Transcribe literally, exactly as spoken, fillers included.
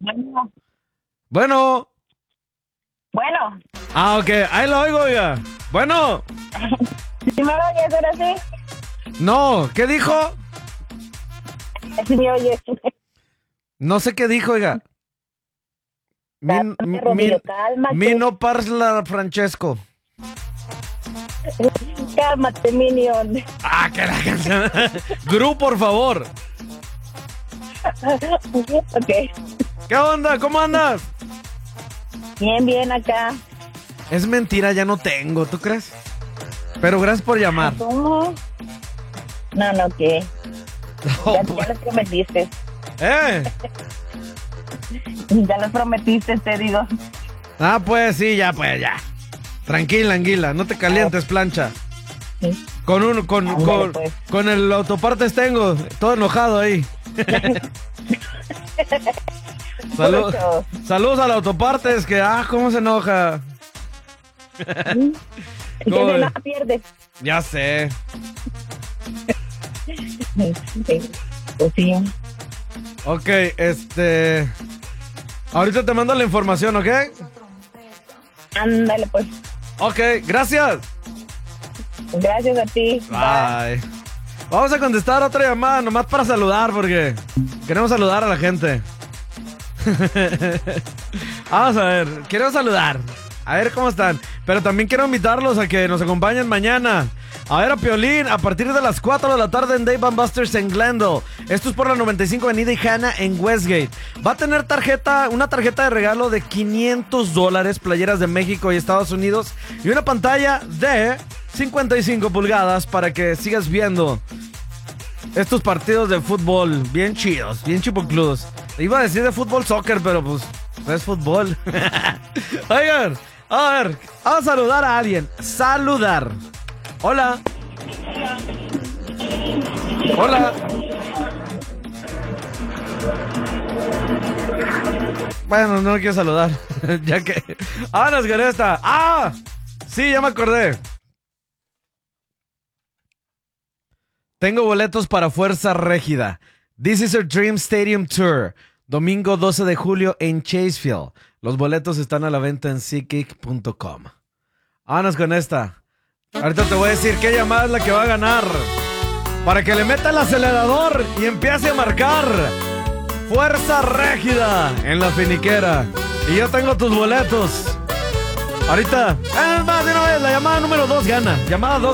Bueno, Bueno. bueno, Ah, ok. Ahí lo oigo, oiga. Bueno. ¿sí me oyes ahora sí? No. ¿Qué dijo? Sí me oyes. No sé qué dijo, oiga. Min, Cálmate, mi, Rodrigo, mi, cálmate. mi no parla Francesco. Cálmate, Minion. Ah, que la canción. Gru, por favor. Ok. ¿Qué onda? ¿Cómo andas? Bien, bien acá. Es mentira, ya no tengo, ¿tú crees? Pero gracias por llamar. ¿Cómo? No, no, ¿qué? No, Ya, pues. ya los prometiste. ¿Eh? Ya los prometiste, te digo. Ah, pues sí, ya, pues ya. Tranquila, anguila, no te calientes, plancha. Sí. Con un, con, Ándale, con, pues. con el autopartes tengo, todo enojado ahí. Salud, Mucho. saludos al autopartes, que ah, cómo se enoja. Y que ¿Cómo de ves? nada pierdes. Ya sé. Sí. Pues sí. Ok, este. Ahorita te mando la información, ¿ok? Ándale, pues. Ok, gracias. Gracias a ti. Bye. Vamos a contestar otra llamada nomás para saludar porque queremos saludar a la gente. Vamos a ver, quiero saludar. A ver cómo están. Pero también quiero invitarlos a que nos acompañen mañana a ver a Piolín a partir de las cuatro de la tarde en Dave and Buster's en Glendale. Esto es por la noventa y cinco Avenida y Hanna en Westgate. Va a tener tarjeta, una tarjeta de regalo de quinientos dólares, playeras de México y Estados Unidos y una pantalla de cincuenta y cinco pulgadas para que sigas viendo estos partidos de fútbol bien chidos, bien chipocludos. Iba a decir de fútbol soccer, pero pues no es fútbol. Oigan, a ver, vamos a saludar a alguien. Saludar. Hola. Hola. Bueno, no quiero saludar. Ya que. Vámonos con esta. ¡Ah! Sí, ya me acordé. Tengo boletos para Fuerza Régida. This is our Dream Stadium Tour. Domingo doce de julio en Chasefield. Los boletos están a la venta en SeatGeek punto com. Vámonos con esta. Ahorita te voy a decir qué llamada es la que va a ganar. Para que le meta el acelerador y empiece a marcar. Fuerza Régida en la finiquera. Y yo tengo tus boletos. Ahorita, es más, de una vez, la llamada número dos gana. Llamada dos.